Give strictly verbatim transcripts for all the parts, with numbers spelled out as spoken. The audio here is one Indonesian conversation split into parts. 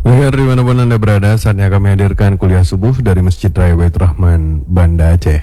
Pendengar dimanapun Anda berada, saatnya kami hadirkan kuliah subuh dari Masjid Raya Baitur Rahman, Banda Aceh.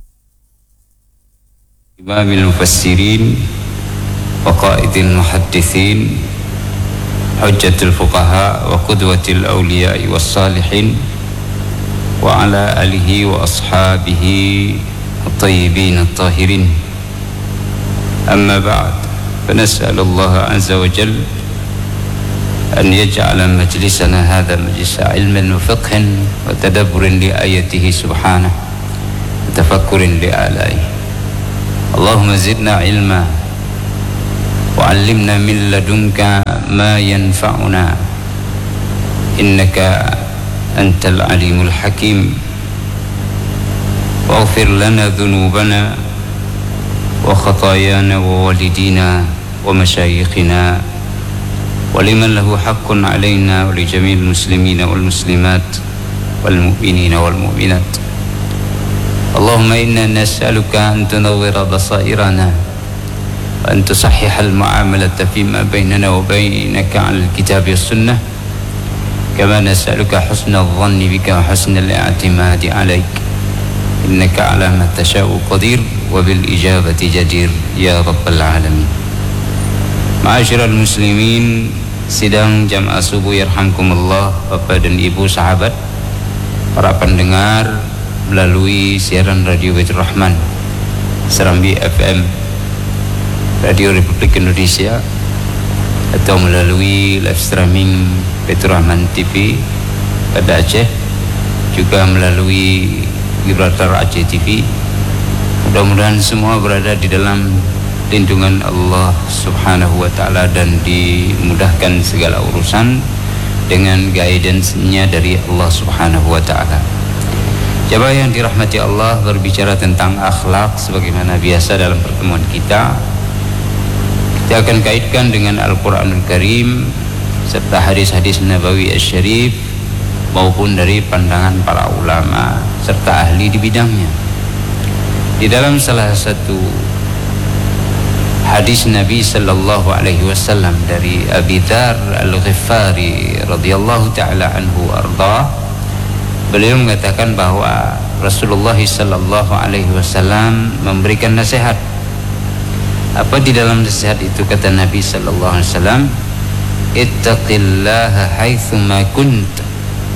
Imamil Mufassirin wa Qaidil Muhaddithin, Hujjatul Fuqaha wa Qudwatil Awliya was Salihin, wa ala alihi wa ashabihi at-tayyibin at-tahirin. Amma ba'd, fa nas'alullaha azza wa jalla أن يجعل مجلسنا هذا مجلس علم وفقه وتدبر لآياته سبحانه وتفكر لآلائه. اللهم زدنا علما وعلمنا من لدنك ما ينفعنا إنك أنت العليم الحكيم. واغفر لنا ذنوبنا وخطايانا ووالدينا ومشايخنا ولمن له حق علينا ولجميع المسلمين والمسلمات والمؤمنين والمؤمنات. اللهم إنا نسألك أن تنور بصائرنا وأن تصحح المعاملة فيما بيننا وبينك على الكتاب والسنة، كما نسألك حسن الظن بك وحسن الاعتماد عليك، إنك على ما تشاء قدير وبالإجابة جدير يا رب العالمين. Ma'asyiral muslimin, sidang jamaah subuh yarhamkumullah, Bapak dan Ibu sahabat, para pendengar melalui siaran Radio Baitur Rahman, Serambi F M, Radio Republik Indonesia, atau melalui live streaming Baitur Rahman T V pada Aceh, juga melalui Gibraltar Aceh T V. Mudah-mudahan semua berada di dalam lindungan Allah subhanahu wa ta'ala dan dimudahkan segala urusan dengan guidance-nya dari Allah subhanahu wa ta'ala. Jamaah yang dirahmati Allah, berbicara tentang akhlak sebagaimana biasa dalam pertemuan kita. Kita akan kaitkan dengan Al-Quranul Karim serta hadis-hadis Nabawi Asy-Syarif maupun dari pandangan para ulama serta ahli di bidangnya. Di dalam salah satu hadis Nabi sallallahu alaihi wasallam dari Abi Dzar Al-Ghifari radhiyallahu taala anhu arda, beliau mengatakan bahwa Rasulullah sallallahu alaihi wasallam memberikan nasihat. Apa di dalam nasihat itu? Kata Nabi sallallahu alaihi wasallam, ittaqillaha haitsu ma kunta,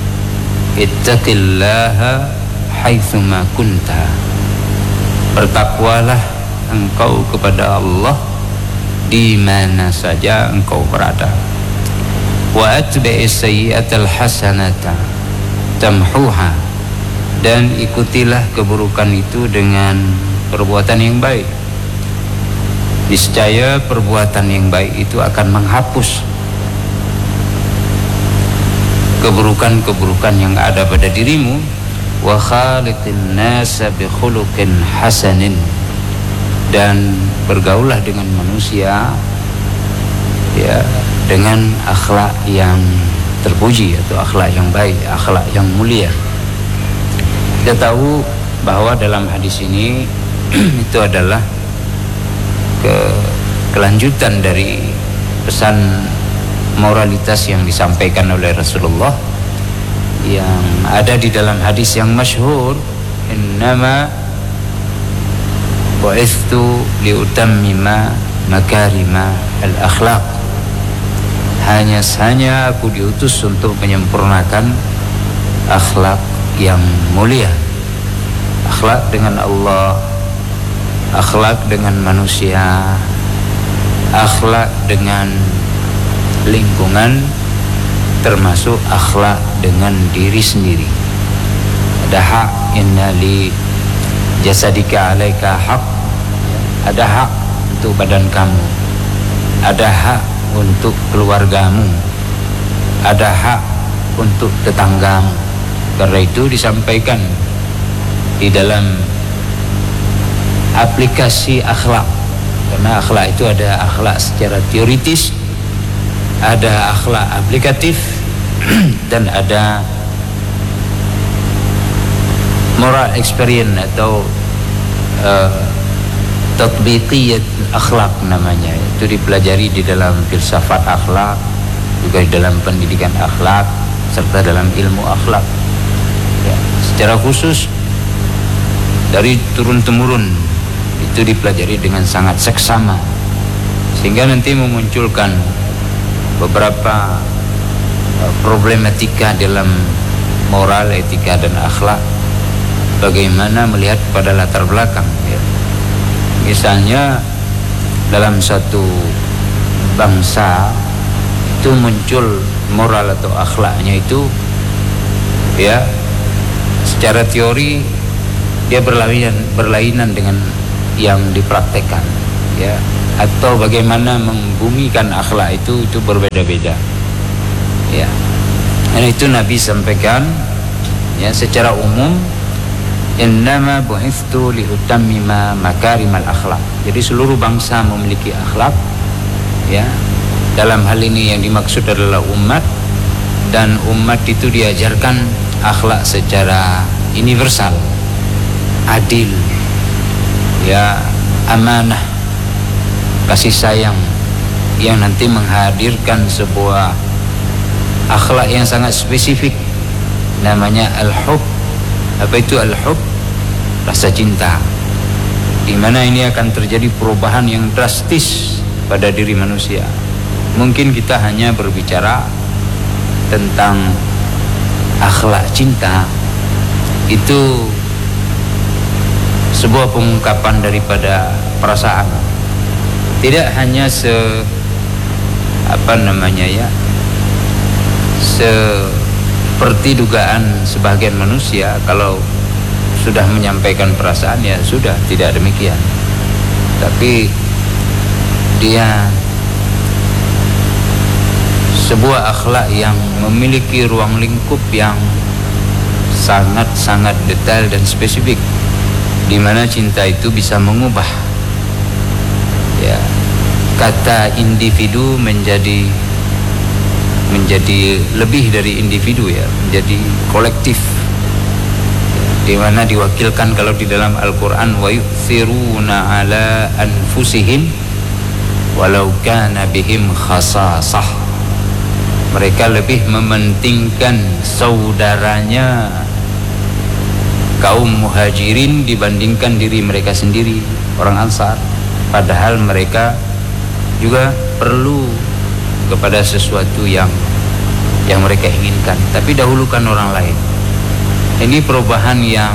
ittaqillaha haitsu ma kunta, bertakwalah engkau kepada Allah di mana saja engkau berada. Wa atbi'is sayyi'atal hasanata tamhuha, dan ikutilah keburukan itu dengan perbuatan yang baik. Niscaya perbuatan yang baik itu akan menghapus keburukan-keburukan yang ada pada dirimu. Wa khaliqin nasa bi khuluqin hasanin, dan bergaullah dengan manusia ya dengan akhlak yang terpuji atau akhlak yang baik, akhlak yang mulia. Kita tahu bahwa dalam hadis ini itu adalah ke, kelanjutan dari pesan moralitas yang disampaikan oleh Rasulullah yang ada di dalam hadis yang masyhur, innama bu'ithtu liutammima makarima al-akhlaq, hanya hanya aku diutus untuk menyempurnakan akhlak yang mulia, akhlak dengan Allah, akhlak dengan manusia, akhlak dengan lingkungan, termasuk akhlak dengan diri sendiri. Ada hak, inna li jasadika alaika hak, ada hak untuk badan kamu, ada hak untuk keluargamu, ada hak untuk tetanggamu. Karena itu disampaikan di dalam aplikasi akhlak, karena akhlak itu ada akhlak secara teoritis, ada akhlak aplikatif, dan ada moral experience atau uh, tatbiqiyat akhlak namanya. Itu dipelajari di dalam filsafat akhlak, juga di dalam pendidikan akhlak. serta dalam ilmu akhlak. Ya, secara khusus dari turun-temurun itu dipelajari dengan sangat seksama, sehingga nanti memunculkan beberapa uh, problematika dalam moral, etika dan akhlak. Bagaimana melihat pada latar belakang, ya. Misalnya dalam satu bangsa itu muncul moral atau akhlaknya itu, ya, secara teori dia berlainan berlainan dengan yang dipraktekkan, ya, atau bagaimana membumikan akhlak itu itu berbeda-beda, ya. Dan itu Nabi sampaikan, ya, secara umum, innama bu'ithtu liutammima makarimal akhlak. Jadi seluruh bangsa memiliki akhlak, ya. Dalam hal ini yang dimaksud adalah umat, dan umat itu diajarkan akhlak secara universal, adil, ya, amanah, kasih sayang, yang nanti menghadirkan sebuah akhlak yang sangat spesifik, namanya al-hub. Apa itu al-hub? Rasa cinta, di mana ini akan terjadi perubahan yang drastis pada diri manusia. Mungkin kita hanya berbicara tentang akhlak cinta, itu sebuah pengungkapan daripada perasaan, tidak hanya se apa namanya ya seperti dugaan sebagian manusia, kalau sudah menyampaikan perasaan ya sudah, tidak demikian. Tapi dia sebuah akhlak yang memiliki ruang lingkup yang sangat-sangat detail dan spesifik, di mana cinta itu bisa mengubah, ya, kata individu menjadi menjadi lebih dari individu, ya, menjadi kolektif, di mana diwakilkan kalau di dalam Al-Quran, wa yu'thiruna ala anfusihim walau kana bihim khasasah. Mereka lebih mementingkan saudaranya kaum muhajirin dibandingkan diri mereka sendiri, orang Ansar, padahal mereka juga perlu kepada sesuatu yang yang mereka inginkan, tapi dahulukan orang lain. Ini perubahan yang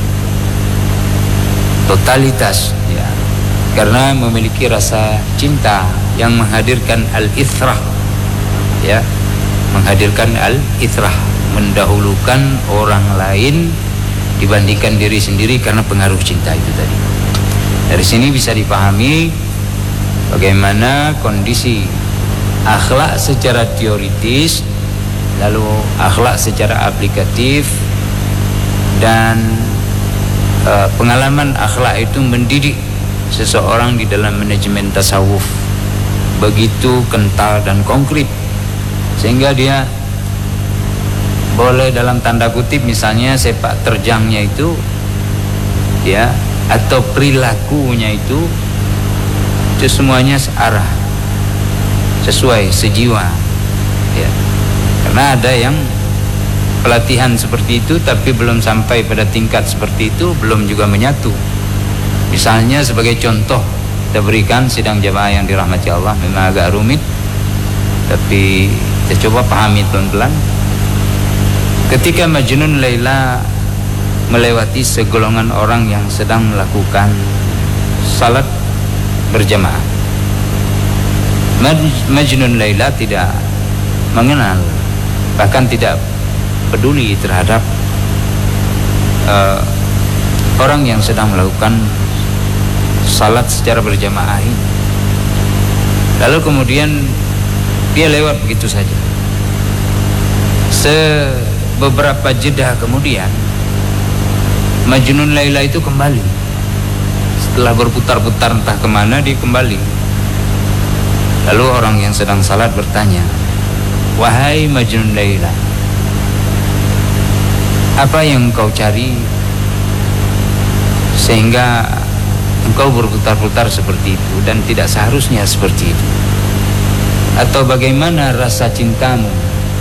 totalitas, ya, karena memiliki rasa cinta yang menghadirkan al-ithrah, ya, menghadirkan al-ithrah, mendahulukan orang lain dibandingkan diri sendiri karena pengaruh cinta itu tadi. Dari sini bisa dipahami bagaimana kondisi akhlak secara teoritis, lalu akhlak secara aplikatif, dan e, pengalaman akhlak itu mendidik seseorang di dalam manajemen tasawuf begitu kental dan konkret, sehingga dia boleh dalam tanda kutip misalnya sepak terjangnya itu, ya, atau perilakunya itu itu semuanya searah, sesuai, sejiwa, ya. Karena ada yang pelatihan seperti itu tapi belum sampai pada tingkat seperti itu, belum juga menyatu. Misalnya sebagai contoh kita berikan sidang jamaah yang dirahmati Allah, memang agak rumit, tapi kita coba pahami pelan-pelan. Ketika Majnun Laila melewati segolongan orang yang sedang melakukan salat berjamaah, Majnun Laila tidak mengenal, bahkan tidak peduli terhadap uh, orang yang sedang melakukan salat secara berjamaah ini. Lalu kemudian dia lewat begitu saja. Se Beberapa jeda kemudian Majnun Laila itu kembali. Setelah berputar-putar entah kemana, dia kembali. Lalu orang yang sedang salat bertanya, "Wahai Majnun Laila, apa yang engkau cari sehingga engkau berputar-putar seperti itu dan tidak seharusnya seperti itu? Atau bagaimana rasa cintamu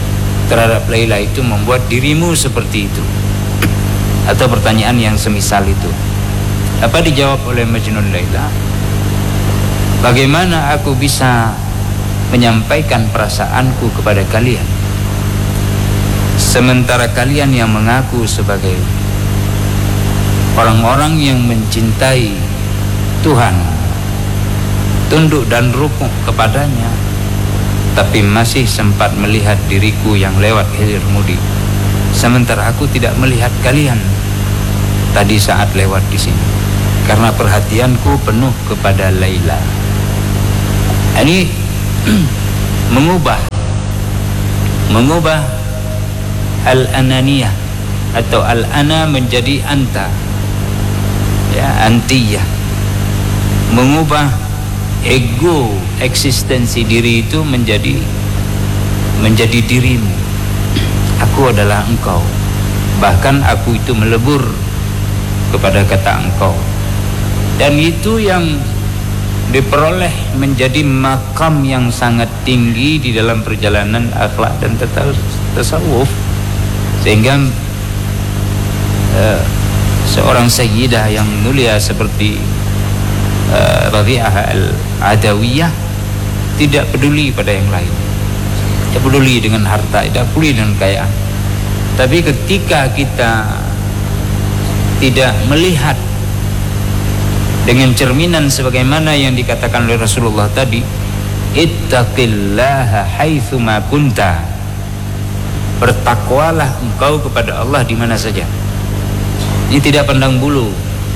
terhadap Laila itu membuat dirimu seperti itu? Atau pertanyaan yang semisal itu. Apa dijawab oleh Majnun Laila? Bagaimana aku bisa menyampaikan perasaanku kepada kalian, sementara kalian yang mengaku sebagai orang-orang yang mencintai Tuhan, tunduk dan rukuk kepadanya, tapi masih sempat melihat diriku yang lewat hilir mudi, sementara aku tidak melihat kalian tadi saat lewat di sini, karena perhatianku penuh kepada Laila. Ini mengubah mengubah al-ananiyah atau al-ana menjadi anta, ya, antiyah, mengubah ego eksistensi diri itu menjadi menjadi dirimu. Aku adalah engkau, bahkan aku itu melebur kepada kata engkau, dan itu yang diperoleh menjadi makam yang sangat tinggi di dalam perjalanan akhlak dan tasawuf, sehingga uh, seorang sayyidah yang mulia seperti uh, Rabi'ah al-Adawiyah tidak peduli pada yang lain, tidak peduli dengan harta, tidak peduli dengan kekayaan, tapi ketika kita tidak melihat dengan cerminan sebagaimana yang dikatakan oleh Rasulullah tadi, ittaqillaha haitsuma kunta, bertakwalah engkau kepada Allah di mana saja. Ini tidak pandang bulu,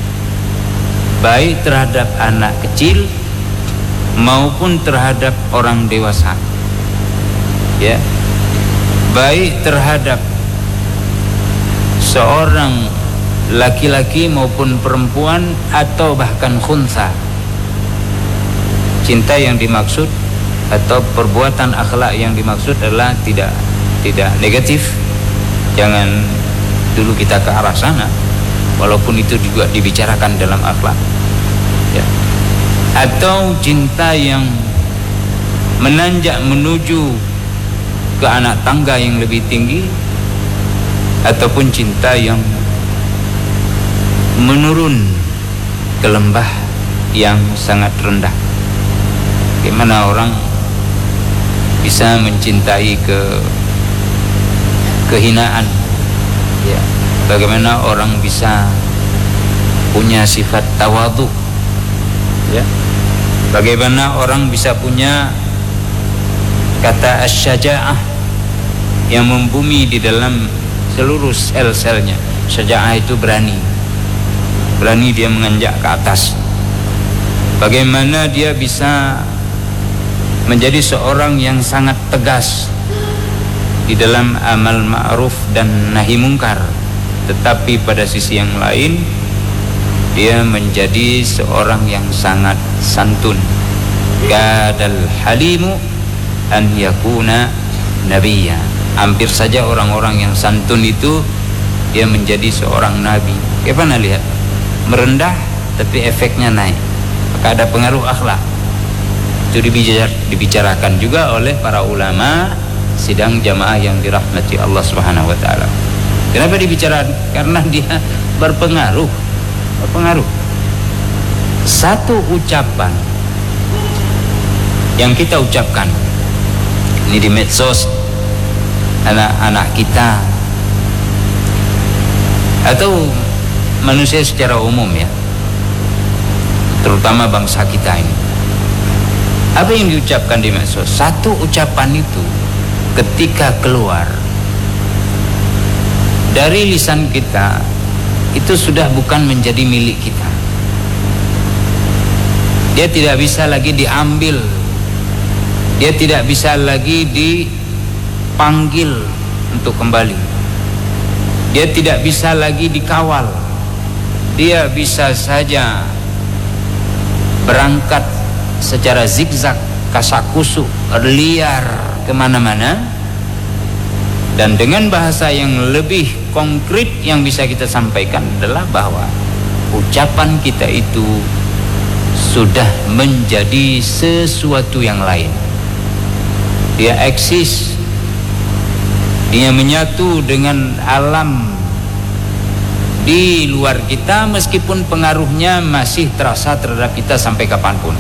baik terhadap anak kecil maupun terhadap orang dewasa, ya, baik terhadap seorang laki-laki maupun perempuan atau bahkan khunsa. Cinta yang dimaksud atau perbuatan akhlak yang dimaksud adalah tidak tidak negatif. Jangan dulu kita ke arah sana, walaupun itu juga dibicarakan dalam akhlak, ya. Atau cinta yang menanjak menuju ke anak tangga yang lebih tinggi, ataupun cinta yang menurun ke lembah yang sangat rendah. Bagaimana orang bisa mencintai ke kehinaan, ya. Bagaimana orang bisa punya sifat tawadhu, ya. Bagaimana orang bisa punya kata asyaja'ah yang membumi di dalam seluruh sel-selnya. Syaja'ah itu berani, berani dia menginjak ke atas. Bagaimana dia bisa menjadi seorang yang sangat tegas di dalam amal ma'ruf dan nahi mungkar, tetapi pada sisi yang lain dia menjadi seorang yang sangat santun. Kadal halimu an yakuna nabiyya. Hampir saja orang-orang yang santun itu dia menjadi seorang nabi. Bagaimana lihat? Merendah tapi efeknya naik, maka ada pengaruh akhlak. Itu dibicar, dibicarakan juga oleh para ulama sidang jamaah yang dirahmati Allah Subhanahu wa taala. Kenapa dibicarakan? Karena dia berpengaruh, berpengaruh. Satu ucapan yang kita ucapkan ini di medsos, anak-anak kita atau manusia secara umum, ya, terutama bangsa kita ini, apa yang diucapkan di medsos, satu ucapan itu ketika keluar dari lisan kita itu sudah bukan menjadi milik kita. Dia tidak bisa lagi diambil, dia tidak bisa lagi dipanggil untuk kembali, dia tidak bisa lagi dikawal. Dia bisa saja berangkat secara zigzag, kasakusuk, liar kemana-mana. Dan dengan bahasa yang lebih konkret yang bisa kita sampaikan adalah bahwa ucapan kita itu sudah menjadi sesuatu yang lain. Dia eksis Dia menyatu dengan alam di luar kita, meskipun pengaruhnya masih terasa terhadap kita sampai kapanpun.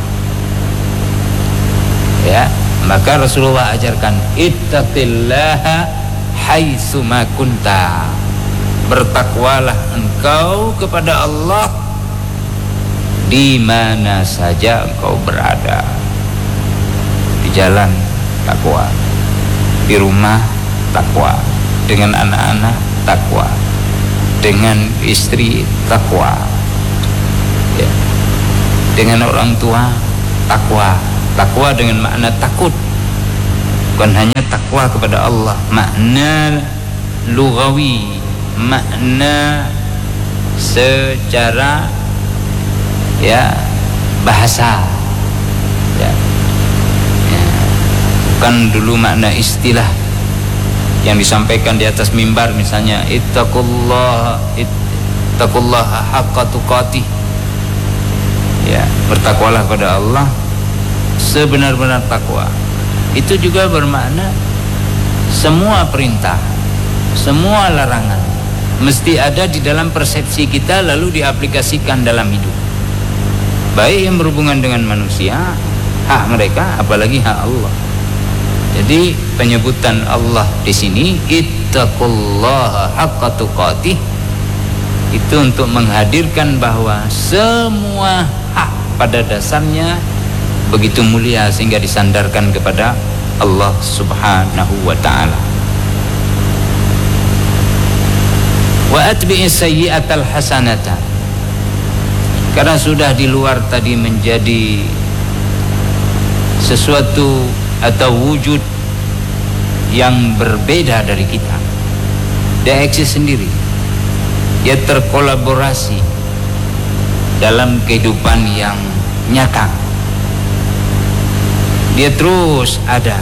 Ya, maka Rasulullah ajarkan ittaqillaha haitsuma kunta. Bertakwalah engkau kepada Allah di mana saja engkau berada. Di jalan takwa, di rumah takwa, dengan anak-anak takwa, dengan istri takwa, ya, dengan orang tua takwa. Takwa dengan makna takut, bukan hanya takwa kepada Allah, makna lughawi, makna secara ya bahasa, ya. Ya, bukan dulu makna istilah yang disampaikan di atas mimbar, misalnya ittaqullah ittaqullaha haqqa tuqatih, ya, bertakwalah kepada Allah sebenar-benar takwa. Itu juga bermakna semua perintah, semua larangan mesti ada di dalam persepsi kita lalu diaplikasikan dalam hidup, baik yang berhubungan dengan manusia, hak mereka, apalagi hak Allah. Jadi penyebutan Allah di sini ittaqullaha haqqa tuqatih itu untuk menghadirkan bahwa semua hak pada dasarnya begitu mulia sehingga disandarkan kepada Allah Subhanahu wa ta'ala. Wa atbi'is sayyi'atal hasanata, karena sudah di luar tadi menjadi sesuatu atau wujud yang berbeda dari kita. Dia eksis sendiri, dia terkolaborasi dalam kehidupan yang nyata. Dia terus ada,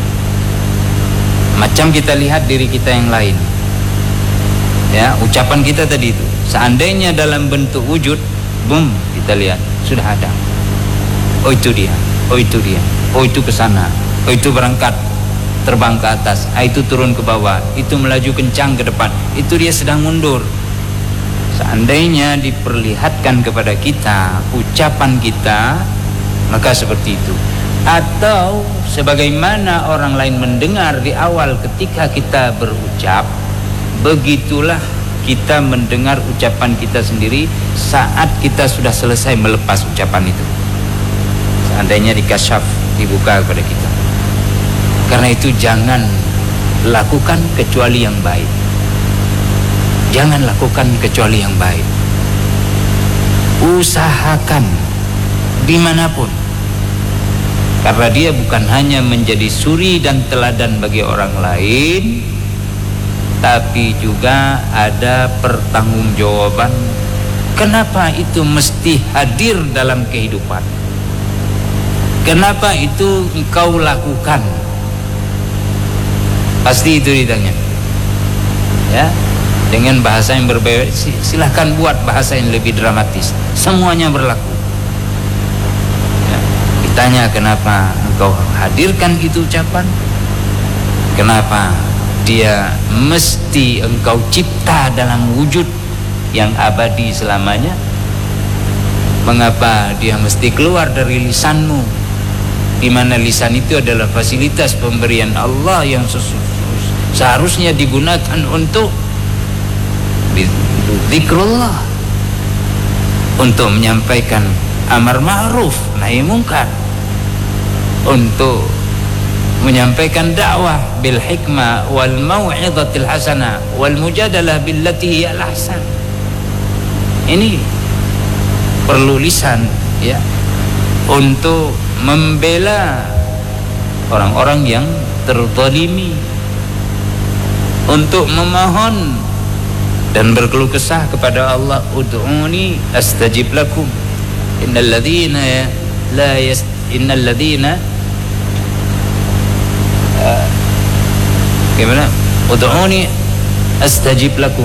macam kita lihat diri kita yang lain, ya, ucapan kita tadi itu seandainya dalam bentuk wujud, boom, kita lihat sudah ada. Oh itu dia, oh itu dia, oh itu ke sana, oh itu berangkat terbang ke atas, ah, itu turun ke bawah, itu melaju kencang ke depan, itu dia sedang mundur. Seandainya diperlihatkan kepada kita ucapan kita, maka seperti itu. Atau sebagaimana orang lain mendengar di awal ketika kita berucap, begitulah kita mendengar ucapan kita sendiri saat kita sudah selesai melepas ucapan itu, seandainya dikasyaf, dibuka kepada kita. Karena itu jangan lakukan kecuali yang baik, jangan lakukan kecuali yang baik. Usahakan dimanapun, karena dia bukan hanya menjadi suri dan teladan bagi orang lain, tapi juga ada pertanggungjawaban. Kenapa itu mesti hadir dalam kehidupan? Kenapa itu engkau lakukan? Pasti itu ditanya, ya, dengan bahasa yang berbeda. Silahkan buat bahasa yang lebih dramatis, semuanya berlaku. Tanya kenapa engkau hadirkan itu ucapan, kenapa dia mesti engkau cipta dalam wujud yang abadi selamanya, mengapa dia mesti keluar dari lisanmu, di mana lisan itu adalah fasilitas pemberian Allah yang seharusnya digunakan untuk zikrullah, untuk menyampaikan amar ma'ruf nahi mungkar, untuk menyampaikan dakwah bil hikmah wal mau'izatil hasanah wal mujadalah billati hiya ahsan. Ini perlu lisan, ya, untuk membela orang-orang yang terzalimi, untuk memohon dan berkeluh kesah kepada Allah, ud'uni astajib lakum innal ladzina la yas innal ladzina uh, gimana ud'uni astajib lakum,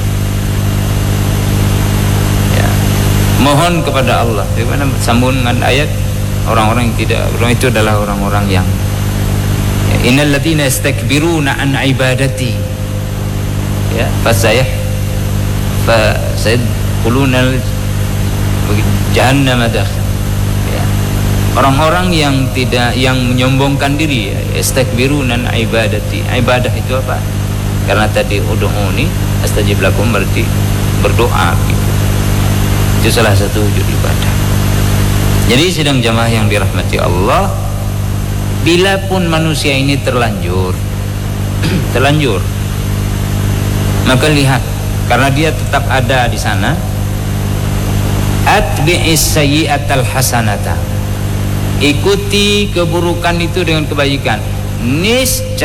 ya, mohon kepada Allah. Bagaimana sambungan ayat? Orang-orang yang tidak, orang itu adalah orang-orang yang ya, innal ladzina yastakbiruna an ibadati ya fasayah fa sayadkhuluna jahannam dakhil ya. Orang-orang yang tidak yang menyombongkan diri ya, yastakbiruna an ibadati. Ibadah itu apa? Karena tadi ud'uni astajib lakum berarti berdoa gitu. Itu salah satu wujud ibadah. Jadi sidang jamaah yang dirahmati Allah, bila pun manusia ini terlanjur terlanjur maka lihat, karena dia tetap ada di sana, atbi'is sayyi'atal hasanata, ikuti keburukan itu dengan kebaikan, niscaya